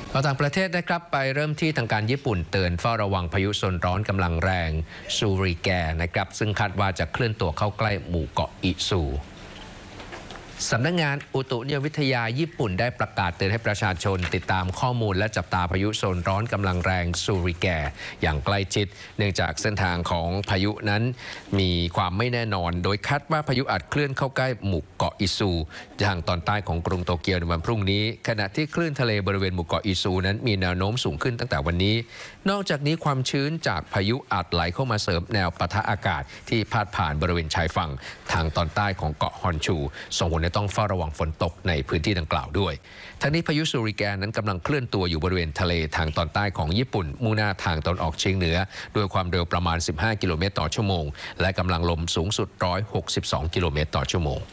เราต่างประเทศนะครับไปเริ่มที่ทางการญี่ปุ่นเตือนเฝ้าระวังพายุโซนร้อนกำลังแรงซูริแกนะครับซึ่งคาดว่าจะเคลื่อนตัวเข้าใกล้หมู่เกาะอิซูสำนักงานอุตุนิยมวิทยาญี่ปุ่นได้ประกาศเตือนให้ประชาชนติดตามข้อมูลและจับตาพายุโซนร้อนกำลังแรงซูริแกอย่างใกล้ชิดเนื่องจากเส้นทางของพายุนั้นมีความไม่แน่นอนโดยคาดว่าพายุอาจเคลื่อนเข้าใกล้หมู่เกาะอิซูทางตอนใต้ของกรุงโตเกียวในวันพรุ่งนี้ขณะที่คลื่นทะเลบริเวณหมู่เกาะอิซูนั้นมีแนวโน้มสูงขึ้นตั้งแต่วันนี้นอกจากนี้ความชื้นจากพายุอาจไหลเข้ามาเสริมแนวปะทะอากาศที่พาดผ่านบริเวณชายฝั่งทางตอนใต้ของเกาะฮอนชูส่งผลให้ต้องเฝ้าระวังฝนตกในพื้นที่ดังกล่าวด้วยทั้งนี้พายุซูริแกนั้นกำลังเคลื่อนตัวอยู่บริเวณทะเลทางตอนใต้ของญี่ปุ่นมุ่งหน้าทางตะวันออกเฉียงเหนือด้วยความเร็วประมาณ15 กิโลเมตรต่อชั่วโมงและกำลังลมสูงสุด162 กิโลเมตรต่อชั่วโมง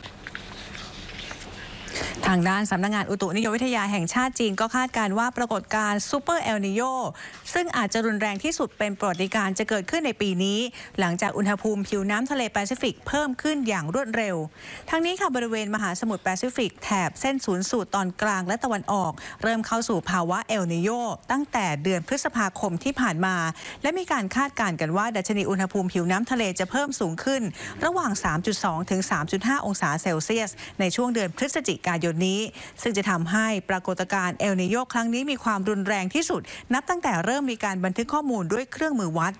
ทางด้านสำนักงานอุตุนิยมวิทยาแห่งชาติจีนก็คาดการณ์ว่าปรากฏการณ์ซูเปอร์เอลนิโญซึ่งอาจจะรุนแรงที่สุดเป็นประวัติการณ์จะเกิดขึ้นในปีนี้หลังจากอุณหภูมิผิวน้ำทะเลแปซิฟิกเพิ่มขึ้นอย่างรวดเร็วทั้งนี้ค่ะบริเวณมหาสมุทรแปซิฟิกแถบเส้นศูนย์สูตรตอนกลางและตะวันออกเริ่มเข้าสู่ภาวะเอลนิโญตั้งแต่เดือนพฤษภาคมที่ผ่านมาและมีการคาดการณ์กันว่าดัชนีอุณหภูมิผิวน้ำทะเลจะเพิ่มสูงขึ้นระหว่าง 3.2 ถึง 3.5 องศาเซลเซียสในช่วงเดือนพฤศจิกายนนี้ซึ่งจะทำให้ปรากฏการณ์เอลนิโญครั้งนี้มีความรุนแรงที่สุดนับตั้งแต่เริ่มมีการบันทึกข้อมูลด้วยเครื่องมือวัด